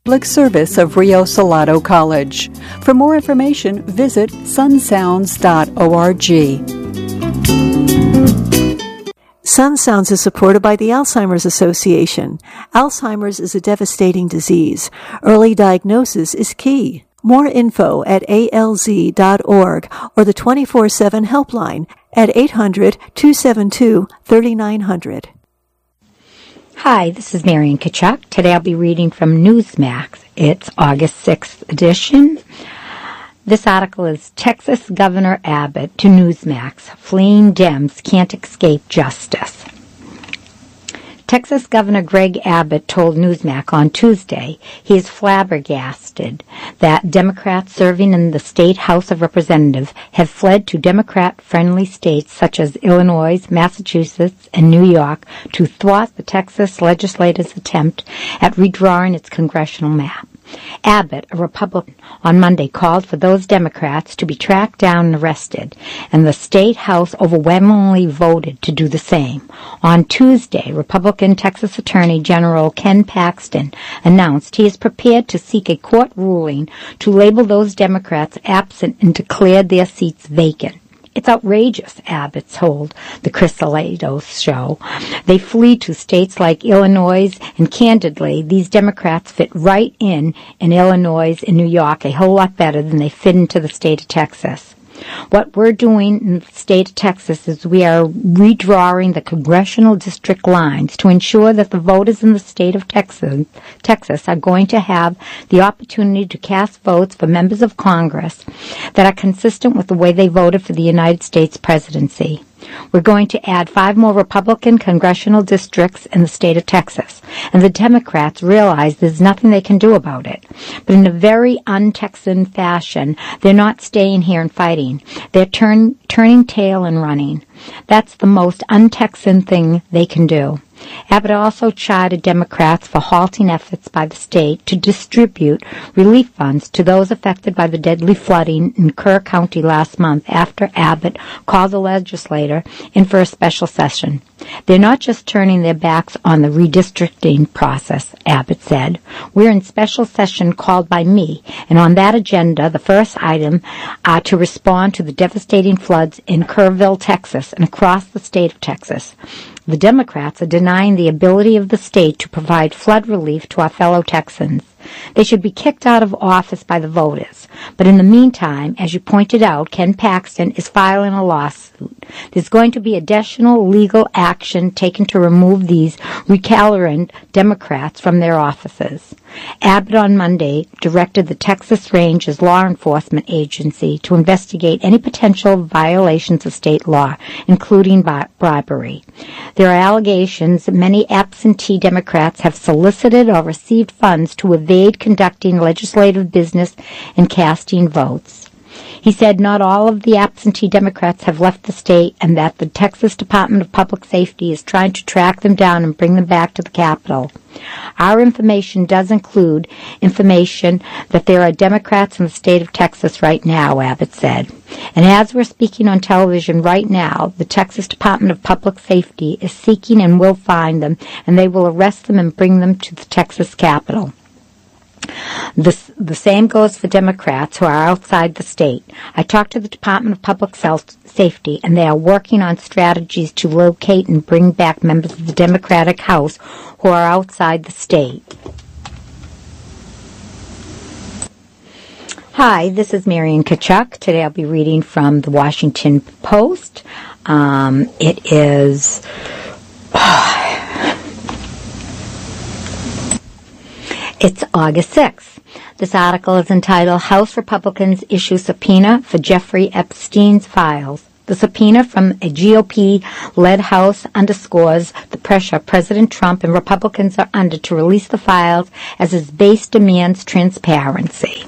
public service of Rio Salado College. For more information, visit sunsounds.org. Sun Sounds is supported by the Alzheimer's Association. Alzheimer's is a devastating disease. Early diagnosis is key. More info at alz.org or the 24/7 helpline at 800-272-3900. Hi, this is Marian Kachuk. Today I'll be reading from Newsmax. It's August 6th edition. This article is Texas Governor Abbott to Newsmax. Fleeing Dems can't escape justice. Texas Governor Greg Abbott told Newsmax on Tuesday he is flabbergasted that Democrats serving in the state House of Representatives have fled to Democrat-friendly states such as Illinois, Massachusetts, and New York to thwart the Texas legislature's attempt at redrawing its congressional map. Abbott, a Republican, on Monday called for those Democrats to be tracked down and arrested, and the state House overwhelmingly voted to do the same. On Tuesday, Republican Texas Attorney General Ken Paxton announced he is prepared to seek a court ruling to label those Democrats absent and declare their seats vacant. It's outrageous, Abbott told the Chris Salados show. They flee to states like Illinois, and candidly, these Democrats fit right in Illinois and New York a whole lot better than they fit into the state of Texas. What we're doing in the state of Texas is we are redrawing the congressional district lines to ensure that the voters in the state of Texas are going to have the opportunity to cast votes for members of Congress that are consistent with the way they voted for the United States presidency. We're going to add 5 more Republican congressional districts in the state of Texas, and the Democrats realize there's nothing they can do about it. But in a very un-Texan fashion, they're not staying here and fighting. They're turning tail and running. That's the most un-Texan thing they can do. Abbott also chided Democrats for halting efforts by the state to distribute relief funds to those affected by the deadly flooding in Kerr County last month after Abbott called the legislature in for a special session. They're not just turning their backs on the redistricting process, Abbott said. We're in special session called by me, and on that agenda, the first item to respond to the devastating floods in Kerrville, Texas, and across the state of Texas. The Democrats are denying the ability of the state to provide flood relief to our fellow Texans. They should be kicked out of office by the voters. But in the meantime, as you pointed out, Ken Paxton is filing a lawsuit. There's going to be additional legal action taken to remove these recalcitrant Democrats from their offices. Abbott on Monday directed the Texas Rangers Law Enforcement Agency to investigate any potential violations of state law, including bribery. There are allegations that many absentee Democrats have solicited or received funds to evade conducting legislative business and casting votes. He said not all of the absentee Democrats have left the state and that the Texas Department of Public Safety is trying to track them down and bring them back to the Capitol. Our information does include information that there are Democrats in the state of Texas right now, Abbott said. And as we're speaking on television right now, the Texas Department of Public Safety is seeking and will find them, and they will arrest them and bring them to the Texas Capitol. The same goes for Democrats who are outside the state. I talked to the Department of Public Safety, and they are working on strategies to locate and bring back members of the Democratic House who are outside the state. Hi, this is Marian Kachuk. Today I'll be reading from the Washington Post. It's August 6th. This article is entitled, House Republicans Issue Subpoena for Jeffrey Epstein's Files. The subpoena from a GOP-led House underscores the pressure President Trump and Republicans are under to release the files as his base demands transparency.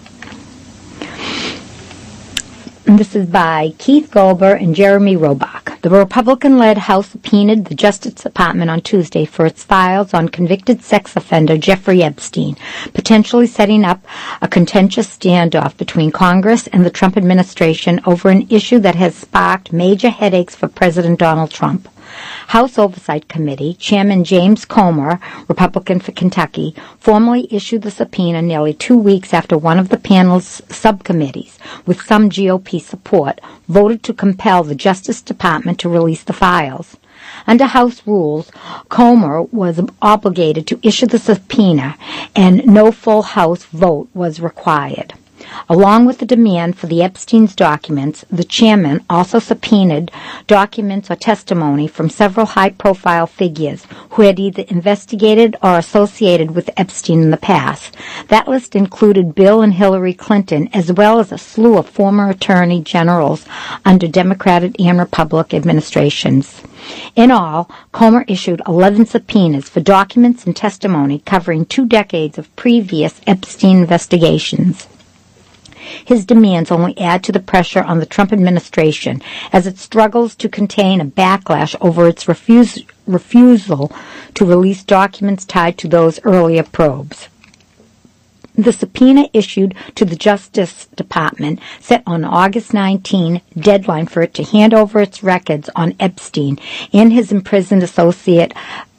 And this is by Keith Goldberg and Jeremy Robach. The Republican-led House subpoenaed the Justice Department on Tuesday for its files on convicted sex offender Jeffrey Epstein, potentially setting up a contentious standoff between Congress and the Trump administration over an issue that has sparked major headaches for President Donald Trump. House Oversight Committee Chairman James Comer, Republican for Kentucky, formally issued the subpoena nearly 2 weeks after one of the panel's subcommittees, with some GOP support, voted to compel the Justice Department to release the files. Under House rules, Comer was obligated to issue the subpoena, and no full House vote was required. Along with the demand for the Epstein's documents, the chairman also subpoenaed documents or testimony from several high-profile figures who had either investigated or associated with Epstein in the past. That list included Bill and Hillary Clinton, as well as a slew of former attorney generals under Democratic and Republican administrations. In all, Comer issued 11 subpoenas for documents and testimony covering 2 decades of previous Epstein investigations. His demands only add to the pressure on the Trump administration as it struggles to contain a backlash over its refusal to release documents tied to those earlier probes. The subpoena issued to the Justice Department set on August 19 deadline for it to hand over its records on Epstein and his imprisoned associate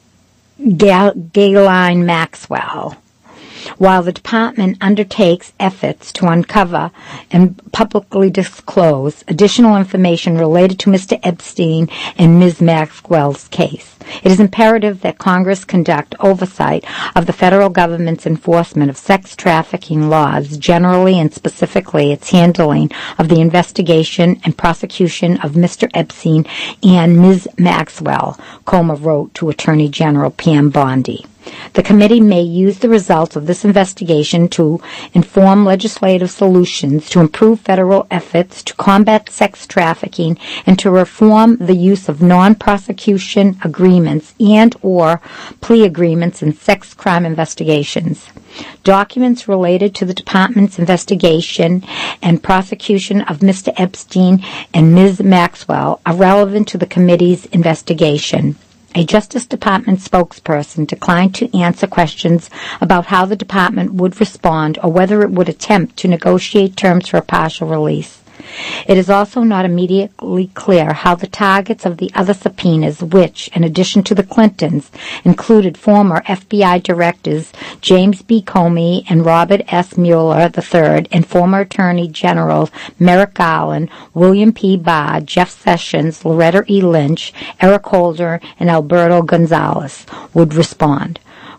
Ghislaine Maxwell, while the department undertakes efforts to uncover and publicly disclose additional information related to Mr. Epstein and Ms. Maxwell's case. It is imperative that Congress conduct oversight of the federal government's enforcement of sex trafficking laws generally and specifically its handling of the investigation and prosecution of Mr. Epstein and Ms. Maxwell, Comer wrote to Attorney General Pam Bondi. The committee may use the results of this investigation to inform legislative solutions to improve federal efforts to combat sex trafficking and to reform the use of non-prosecution agreements and or plea agreements in sex crime investigations. Documents related to the department's investigation and prosecution of Mr. Epstein and Ms. Maxwell are relevant to the committee's investigation. A Justice Department spokesperson declined to answer questions about how the department would respond or whether it would attempt to negotiate terms for a partial release. It is also not immediately clear how the targets of the other subpoenas, which, in addition to the Clintons, included former FBI directors James B. Comey and Robert S. Mueller III, and former Attorney Generals Merrick Garland, William P. Barr, Jeff Sessions, Loretta E. Lynch, Eric Holder, and Alberto Gonzales, would respond.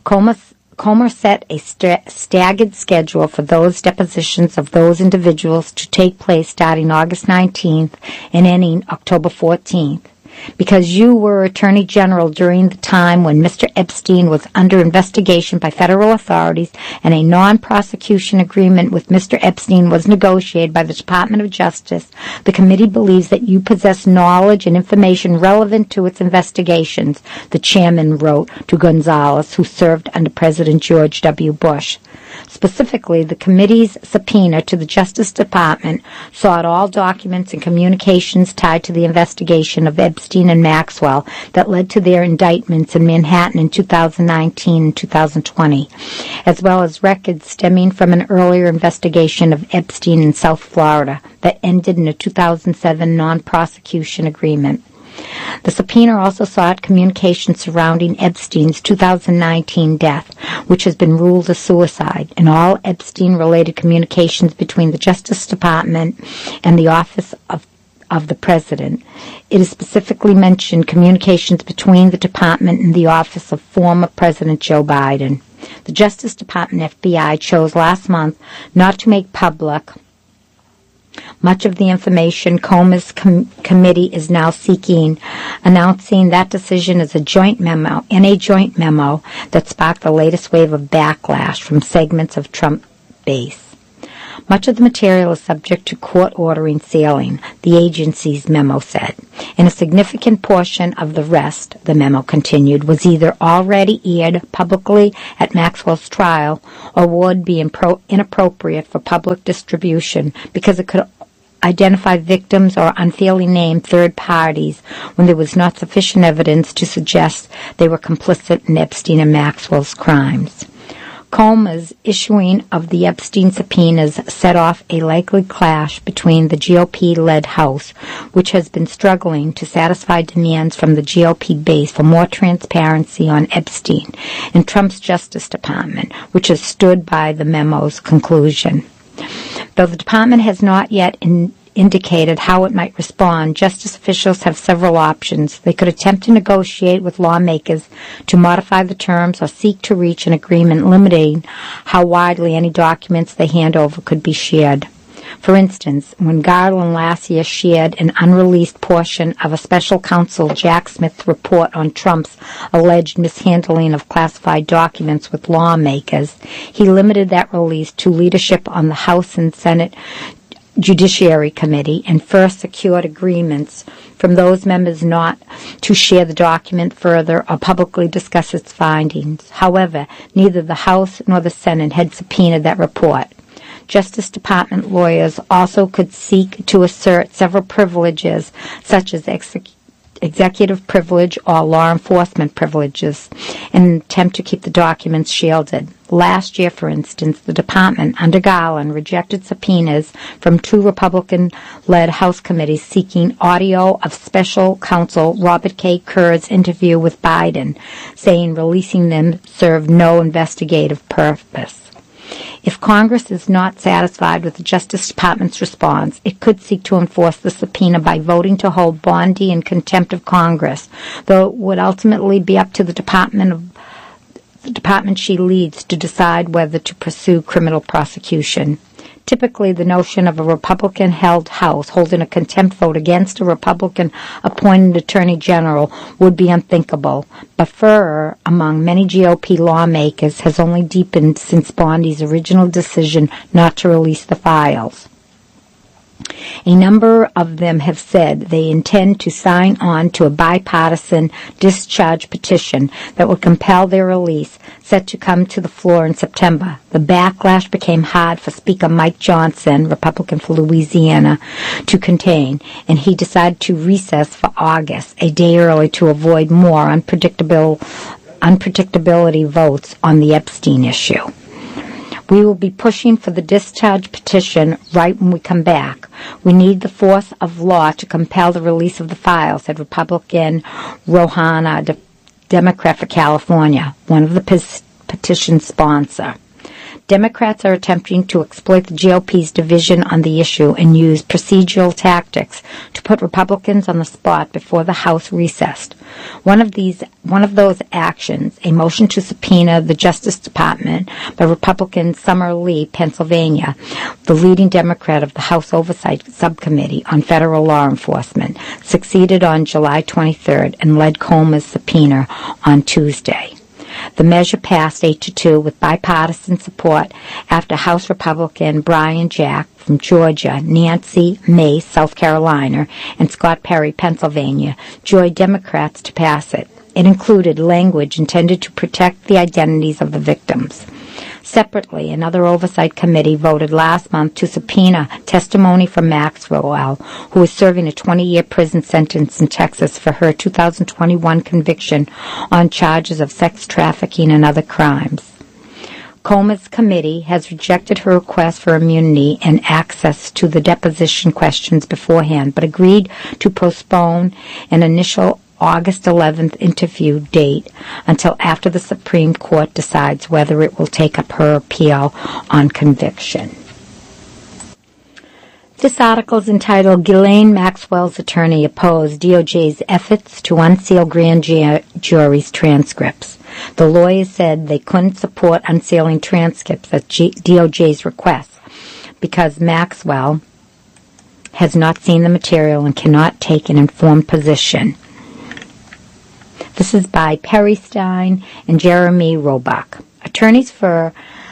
Comer set a staggered schedule for those depositions of those individuals to take place starting August 19th and ending October 14th. Because you were Attorney General during the time when Mr. Epstein was under investigation by federal authorities and a non-prosecution agreement with Mr. Epstein was negotiated by the Department of Justice, the committee believes that you possess knowledge and information relevant to its investigations, the chairman wrote to Gonzales, who served under President George W. Bush. Specifically, the committee's subpoena to the Justice Department sought all documents and communications tied to the investigation of Epstein and Maxwell that led to their indictments in Manhattan in 2019 and 2020, as well as records stemming from an earlier investigation of Epstein in South Florida that ended in a 2007 non-prosecution agreement. The subpoena also sought communications surrounding Epstein's 2019 death, which has been ruled a suicide, and all Epstein-related communications between the Justice Department and the Office of the President. It is specifically mentioned communications between the department and the office of former President Joe Biden. The Justice Department FBI chose last month not to make public much of the information Comer's committee is now seeking, announcing that decision as a joint memo that sparked the latest wave of backlash from segments of Trump base. Much of the material is subject to court ordering sealing, the agency's memo said, and a significant portion of the rest, the memo continued, was either already aired publicly at Maxwell's trial or would be inappropriate for public distribution because it could identify victims or unfairly name third parties when there was not sufficient evidence to suggest they were complicit in Epstein and Maxwell's crimes. Comer's issuing of the Epstein subpoenas set off a likely clash between the GOP-led House, which has been struggling to satisfy demands from the GOP base for more transparency on Epstein, and Trump's Justice Department, which has stood by the memo's conclusion. Though the department has not yet indicated how it might respond, justice officials have several options. They could attempt to negotiate with lawmakers to modify the terms or seek to reach an agreement limiting how widely any documents they hand over could be shared. For instance, when Garland last year shared an unreleased portion of a special counsel Jack Smith's report on Trump's alleged mishandling of classified documents with lawmakers, he limited that release to leadership on the House and Senate Judiciary Committee and first secured agreements from those members not to share the document further or publicly discuss its findings. However, neither the House nor the Senate had subpoenaed that report. Justice Department lawyers also could seek to assert several privileges, such as executive privilege or law enforcement privileges, in an attempt to keep the documents shielded. Last year, for instance, the department, under Garland, rejected subpoenas from two Republican-led House committees seeking audio of special counsel Robert K. Kerr's interview with Biden, saying releasing them served no investigative purpose. If Congress is not satisfied with the Justice Department's response, it could seek to enforce the subpoena by voting to hold Bondi in contempt of Congress, though it would ultimately be up to the department she leads to decide whether to pursue criminal prosecution. Typically, the notion of a Republican-held House holding a contempt vote against a Republican-appointed Attorney General would be unthinkable, but furor among many GOP lawmakers has only deepened since Bondi's original decision not to release the files. A number of them have said they intend to sign on to a bipartisan discharge petition that would compel their release, set to come to the floor in September. The backlash became hard for Speaker Mike Johnson, Republican for Louisiana, to contain, and he decided to recess for August, a day early, to avoid more unpredictability votes on the Epstein issue. We will be pushing for the discharge petition right when we come back. We need the force of law to compel the release of the files, said Republican Rohana, Democrat for California, one of the petition sponsors. Democrats are attempting to exploit the GOP's division on the issue and use procedural tactics to put Republicans on the spot before the House recessed. One of those actions, a motion to subpoena the Justice Department by Republican Summer Lee, Pennsylvania, the leading Democrat of the House Oversight Subcommittee on Federal Law Enforcement, succeeded on July 23rd and led Comer's subpoena on Tuesday. The measure passed 8-2 with bipartisan support after House Republican Brian Jack from Georgia, Nancy Mace, South Carolina, and Scott Perry, Pennsylvania, joined Democrats to pass it. It included language intended to protect the identities of the victims. Separately, another oversight committee voted last month to subpoena testimony from Maxwell, who is serving a 20-year prison sentence in Texas for her 2021 conviction on charges of sex trafficking and other crimes. Comer's committee has rejected her request for immunity and access to the deposition questions beforehand, but agreed to postpone an initial August 11th interview date until after the Supreme Court decides whether it will take up her appeal on conviction. This article is entitled Ghislaine Maxwell's Attorney Opposed DOJ's Efforts to Unseal Grand Jury's Transcripts. The lawyers said they couldn't support unsealing transcripts at DOJ's request because Maxwell has not seen the material and cannot take an informed position. This is by Perry Stein and Jeremy Roebuck. Attorneys for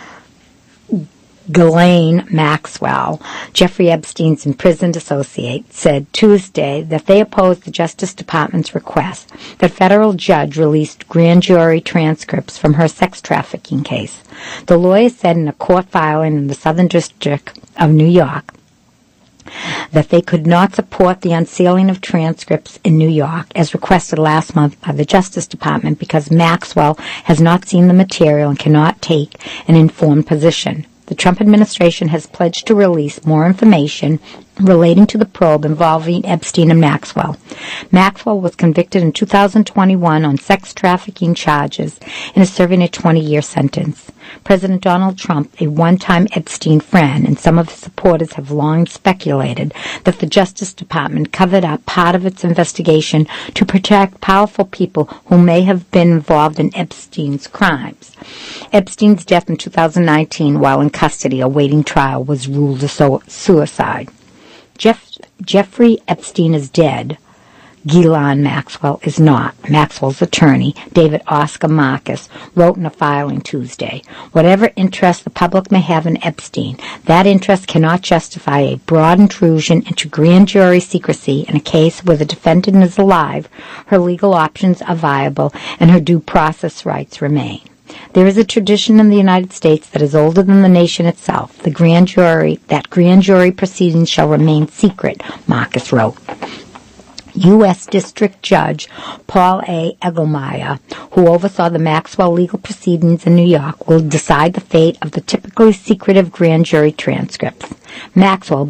Ghislaine Maxwell, Jeffrey Epstein's imprisoned associate, said Tuesday that they opposed the Justice Department's request that federal judge released grand jury transcripts from her sex trafficking case. The lawyers said in a court filing in the Southern District of New York that they could not support the unsealing of transcripts in New York as requested last month by the Justice Department because Maxwell has not seen the material and cannot take an informed position. The Trump administration has pledged to release more information relating to the probe involving Epstein and Maxwell. Maxwell was convicted in 2021 on sex trafficking charges and is serving a 20-year sentence. President Donald Trump, a one-time Epstein friend, and some of his supporters have long speculated that the Justice Department covered up part of its investigation to protect powerful people who may have been involved in Epstein's crimes. Epstein's death in 2019 while in custody awaiting trial was ruled a suicide. Jeffrey Epstein is dead. Ghislaine Maxwell is not. Maxwell's attorney, David Oscar Marcus, wrote in a filing Tuesday, "Whatever interest the public may have in Epstein, that interest cannot justify a broad intrusion into grand jury secrecy in a case where the defendant is alive, her legal options are viable, and her due process rights remain. There is a tradition in the United States that is older than the nation itself. That grand jury proceedings shall remain secret," Marcus wrote. U.S. District Judge Paul A. Egelmeyer, who oversaw the Maxwell legal proceedings in New York, will decide the fate of the typically secretive grand jury transcripts. Maxwell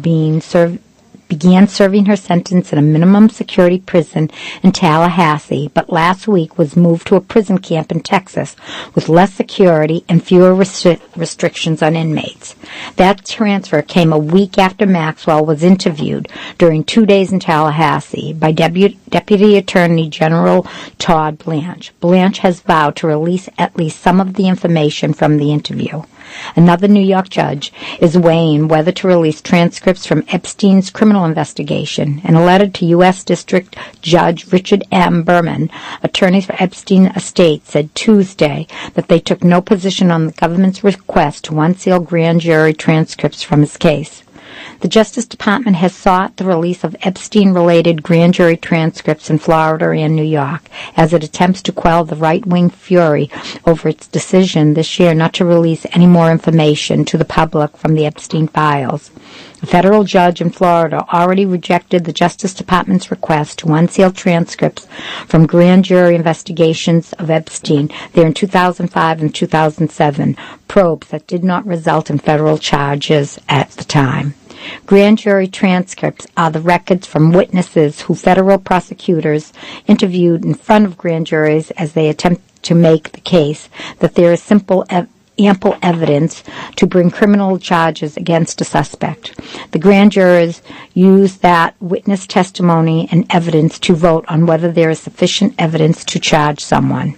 began serving her sentence in a minimum security prison in Tallahassee, but last week was moved to a prison camp in Texas with less security and fewer restrictions on inmates. That transfer came a week after Maxwell was interviewed during 2 days in Tallahassee by Deputy Attorney General Todd Blanche. Blanche has vowed to release at least some of the information from the interview. Another New York judge is weighing whether to release transcripts from Epstein's criminal investigation. In a letter to U.S. District Judge Richard M. Berman, attorneys for Epstein estate said Tuesday that they took no position on the government's request to unseal grand jury transcripts from his case. The Justice Department has sought the release of Epstein-related grand jury transcripts in Florida and New York as it attempts to quell the right-wing fury over its decision this year not to release any more information to the public from the Epstein files. A federal judge in Florida already rejected the Justice Department's request to unseal transcripts from grand jury investigations of Epstein there in 2005 and 2007, probes that did not result in federal charges at the time. Grand jury transcripts are the records from witnesses who federal prosecutors interviewed in front of grand juries as they attempt to make the case that there is ample evidence to bring criminal charges against a suspect. The grand jurors use that witness testimony and evidence to vote on whether there is sufficient evidence to charge someone.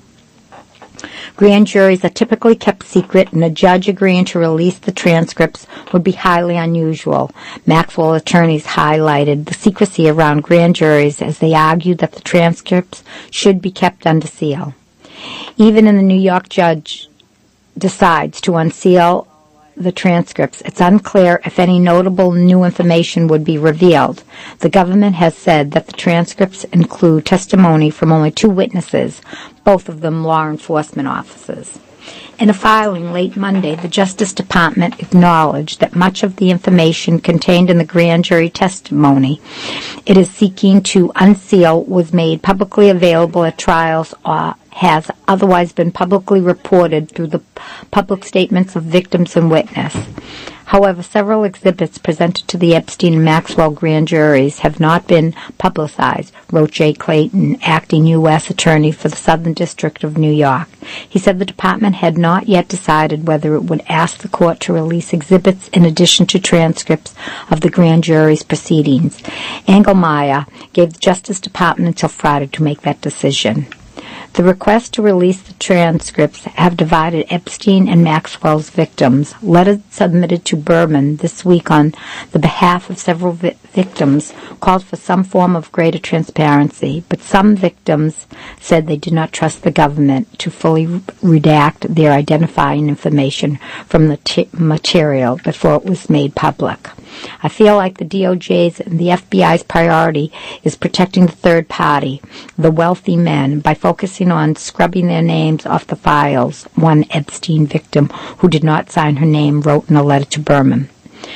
Grand juries are typically kept secret, and a judge agreeing to release the transcripts would be highly unusual. Maxwell attorneys highlighted the secrecy around grand juries as they argued that the transcripts should be kept under seal. Even in the New York judge decides to unseal the transcripts, it's unclear if any notable new information would be revealed. The government has said that the transcripts include testimony from only 2 witnesses, both of them law enforcement officers. In a filing late Monday, the Justice Department acknowledged that much of the information contained in the grand jury testimony it is seeking to unseal was made publicly available at trials or has otherwise been publicly reported through the public statements of victims and witness. However, several exhibits presented to the Epstein and Maxwell grand juries have not been publicized, wrote Jay Clayton, acting U.S. Attorney for the Southern District of New York. He said the department had not yet decided whether it would ask the court to release exhibits in addition to transcripts of the grand jury's proceedings. Engelmeyer gave the Justice Department until Friday to make that decision. The request to release the transcripts have divided Epstein and Maxwell's victims. Letters submitted to Berman this week on the behalf of several victims called for some form of greater transparency, but some victims said they did not trust the government to fully redact their identifying information from the material before it was made public. I feel like the DOJ's and the FBI's priority is protecting the third party, the wealthy men, by focusing on scrubbing their names off the files, one Epstein victim who did not sign her name wrote in a letter to Berman.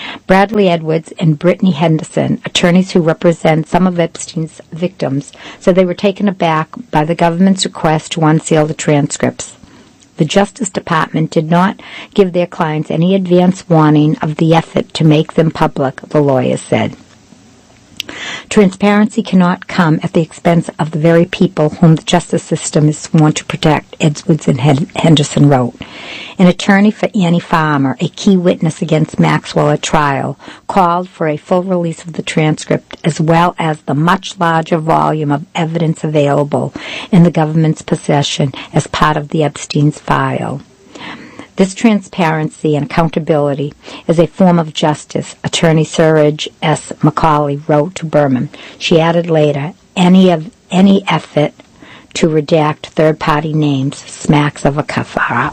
Bradley Edwards and Brittany Henderson, attorneys who represent some of Epstein's victims, said they were taken aback by the government's request to unseal the transcripts. The Justice Department did not give their clients any advance warning of the effort to make them public, the lawyers said. Transparency cannot come at the expense of the very people whom the justice system is sworn to protect, Edwards and Henderson wrote. An attorney for Annie Farmer, a key witness against Maxwell at trial, called for a full release of the transcript as well as the much larger volume of evidence available in the government's possession as part of the Epstein's file. This transparency and accountability is a form of justice, Attorney Suraj S. Macaulay wrote to Berman. She added later, any effort to redact third-party names smacks of a kafara.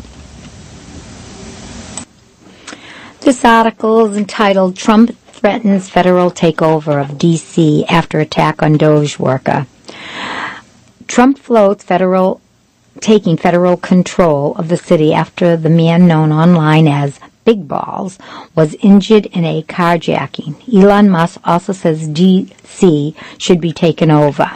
This article is entitled, Trump Threatens Federal Takeover of D.C. After Attack on Doge Worker. Trump floats taking federal control of the city after the man known online as Big Balls was injured in a carjacking. Elon Musk also says D.C. should be taken over.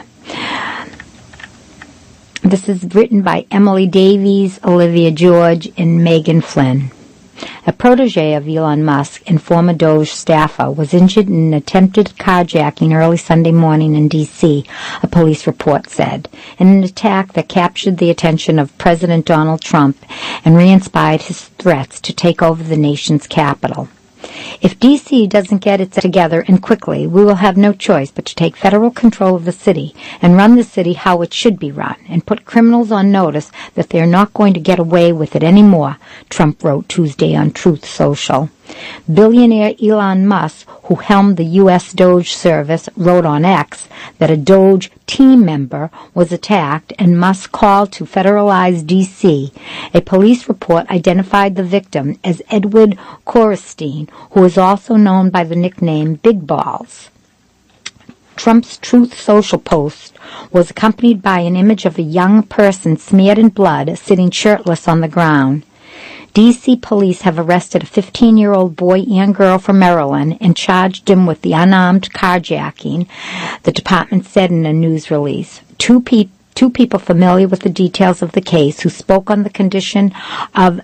This is written by Emily Davies, Olivia George, and Megan Flynn. A protege of Elon Musk and former Doge staffer was injured in an attempted carjacking early Sunday morning in D.C., a police report said, in an attack that captured the attention of President Donald Trump and re-inspired his threats to take over the nation's capital. If D.C. doesn't get it together and quickly, we will have no choice but to take federal control of the city and run the city how it should be run and put criminals on notice that they're not going to get away with it anymore, Trump wrote Tuesday on Truth Social. Billionaire Elon Musk, who helmed the U.S. Doge service, wrote on X that a Doge team member was attacked and Musk called to federalize D.C. A police report identified the victim as Edward Korestein, who is also known by the nickname Big Balls. Trump's Truth Social post was accompanied by an image of a young person smeared in blood sitting shirtless on the ground. D.C. police have arrested a 15-year-old boy and girl from Maryland and charged him with the unarmed carjacking, the department said in a news release. Two people familiar with the details of the case who spoke on the condition of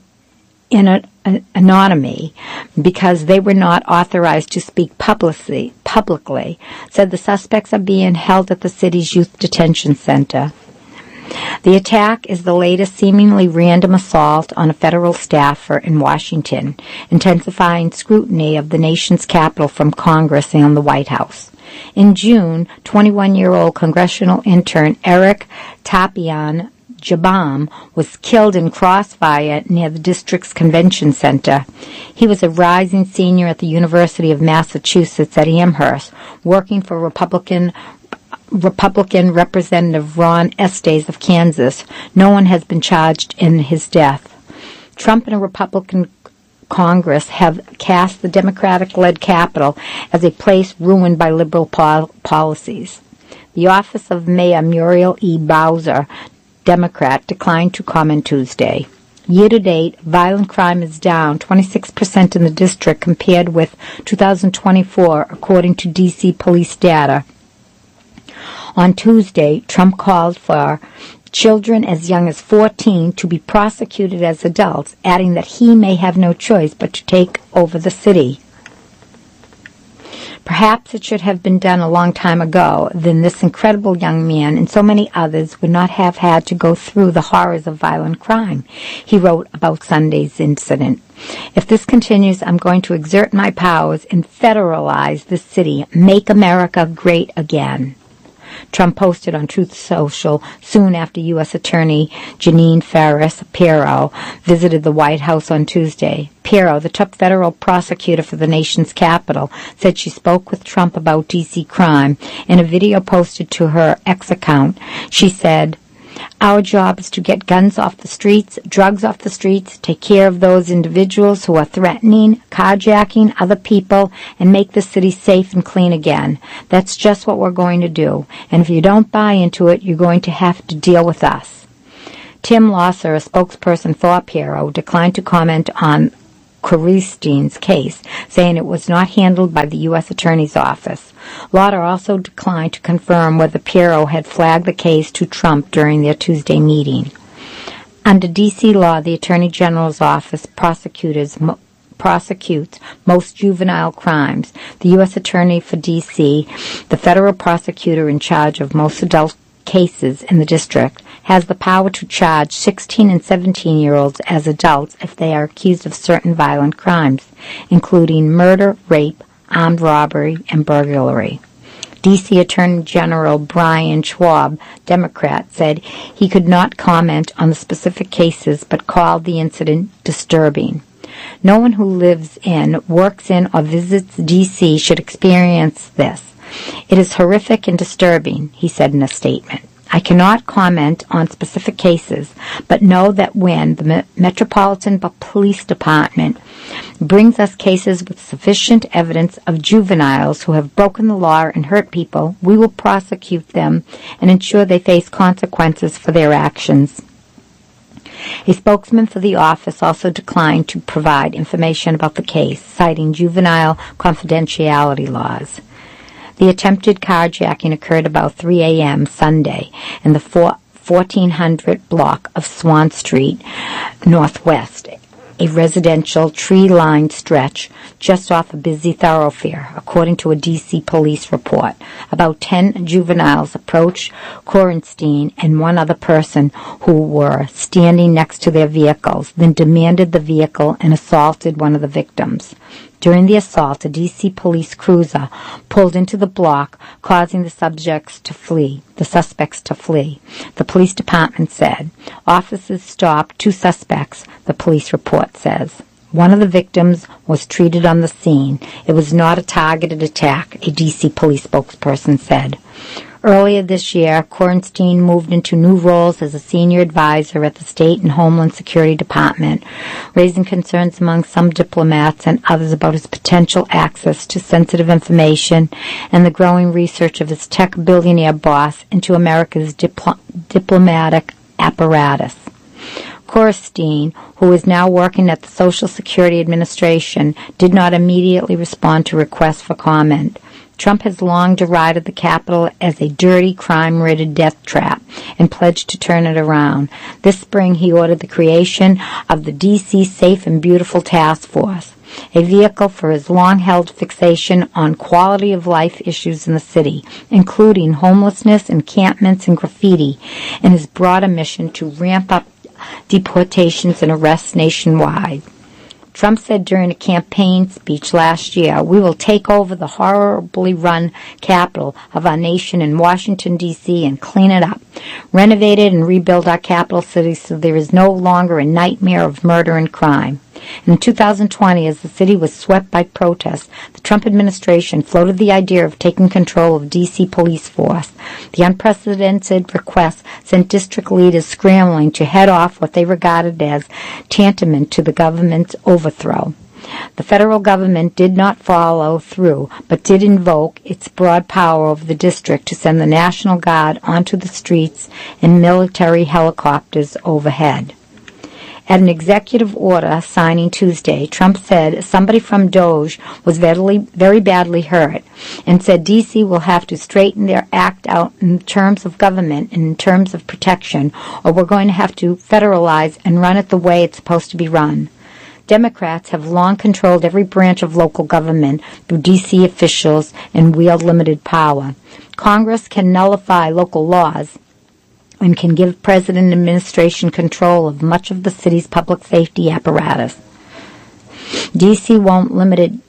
anonymity because they were not authorized to speak publicly, said the suspects are being held at the city's youth detention center. The attack is the latest seemingly random assault on a federal staffer in Washington, intensifying scrutiny of the nation's capital from Congress and the White House. In June, 21-year-old congressional intern Eric Tapian Jabam was killed in crossfire near the district's convention center. He was a rising senior at the University of Massachusetts at Amherst, working for Republican Representative Ron Estes of Kansas. No one has been charged in his death. Trump and a Republican Congress have cast the Democratic-led Capitol as a place ruined by liberal policies. The office of Mayor Muriel E. Bowser, Democrat, declined to comment Tuesday. Year-to-date, violent crime is down 26% in the district compared with 2024, according to D.C. police data. On Tuesday, Trump called for children as young as 14 to be prosecuted as adults, adding that he may have no choice but to take over the city. Perhaps it should have been done a long time ago, then this incredible young man and so many others would not have had to go through the horrors of violent crime, he wrote about Sunday's incident. If this continues, I'm going to exert my powers and federalize this city, make America great again. Trump posted on Truth Social soon after U.S. Attorney Janine Ferris-Pirro visited the White House on Tuesday. Pirro, the top federal prosecutor for the nation's capital, said she spoke with Trump about D.C. crime. In a video posted to her X account, she said, "Our job is to get guns off the streets, drugs off the streets, take care of those individuals who are threatening, carjacking other people, and make the city safe and clean again. That's just what we're going to do. And if you don't buy into it, you're going to have to deal with us." Tim Losser, a spokesperson for Pirro, declined to comment on Korstein's case, saying it was not handled by the U.S. Attorney's Office. Lauder also declined to confirm whether Pirro had flagged the case to Trump during their Tuesday meeting. Under D.C. law, the Attorney General's Office prosecutes most juvenile crimes. The U.S. Attorney for D.C., the federal prosecutor in charge of most adult cases in the district, has the power to charge 16 and 17-year-olds as adults if they are accused of certain violent crimes, including murder, rape, armed robbery, and burglary. D.C. Attorney General Brian Schwab, Democrat, said he could not comment on the specific cases but called the incident disturbing. No one who lives in, works in, or visits D.C. should experience this. It is horrific and disturbing, he said in a statement. I cannot comment on specific cases, but know that when the Metropolitan Police Department brings us cases with sufficient evidence of juveniles who have broken the law and hurt people, we will prosecute them and ensure they face consequences for their actions. A spokesman for the office also declined to provide information about the case, citing juvenile confidentiality laws. The attempted carjacking occurred about 3 a.m. Sunday in the 1400 block of Swan Street Northwest, a residential tree-lined stretch just off a busy thoroughfare, according to a D.C. police report. About 10 juveniles approached Korstein and one other person who were standing next to their vehicles, then demanded the vehicle and assaulted one of the victims. During the assault, a D.C. police cruiser pulled into the block, causing the suspects to flee. The police department said. Officers stopped 2 suspects, the police report says. One of the victims was treated on the scene. It was not a targeted attack, a D.C. police spokesperson said. Earlier this year, Korstein moved into new roles as a senior advisor at the State and Homeland Security Department, raising concerns among some diplomats and others about his potential access to sensitive information and the growing research of his tech billionaire boss into America's diplomatic apparatus. Korstein, who is now working at the Social Security Administration, did not immediately respond to requests for comment. Trump has long derided the Capitol as a dirty, crime-ridden death trap and pledged to turn it around. This spring, he ordered the creation of the D.C. Safe and Beautiful Task Force, a vehicle for his long-held fixation on quality-of-life issues in the city, including homelessness, encampments, and graffiti, and his broader mission to ramp up deportations and arrests nationwide. Trump said during a campaign speech last year, "We will take over the horribly run capital of our nation in Washington, D.C. and clean it up, renovate it and rebuild our capital city so there is no longer a nightmare of murder and crime." In 2020, as the city was swept by protests, the Trump administration floated the idea of taking control of D.C. police force. The unprecedented request sent district leaders scrambling to head off what they regarded as tantamount to the government's overthrow. The federal government did not follow through, but did invoke its broad power over the district to send the National Guard onto the streets and military helicopters overhead. At an executive order signing Tuesday, Trump said somebody from DOJ was very badly hurt and said D.C. will have to straighten their act out in terms of government and in terms of protection, or we're going to have to federalize and run it the way it's supposed to be run. Democrats have long controlled every branch of local government through D.C. officials and wield limited power. Congress can nullify local laws and can give President and administration control of much of the city's public safety apparatus. D.C. won limited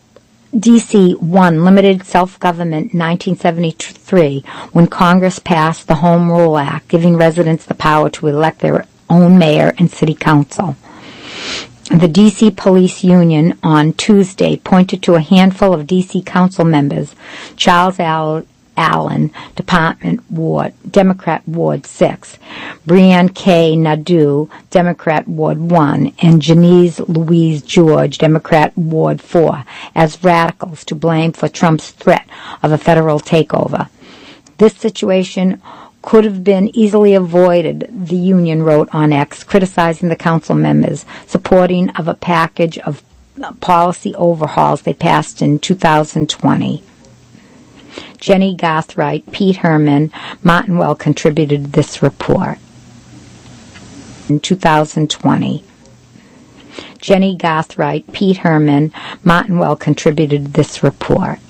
self-government in 1973 when Congress passed the Home Rule Act, giving residents the power to elect their own mayor and city council. The D.C. Police Union on Tuesday pointed to a handful of D.C. council members, Charles Allen, Democrat Ward 6, Brianne K. Nadeau, Democrat Ward 1, and Janice Louise George, Democrat Ward 4, as radicals to blame for Trump's threat of a federal takeover. This situation could have been easily avoided, the union wrote on X, criticizing the council members supporting of a package of policy overhauls they passed in 2020. Jenny Gothright, Pete Herman, Montanwell contributed to this report. In 2020. Jenny Gothright, Pete Herman, Montanwell contributed to this report.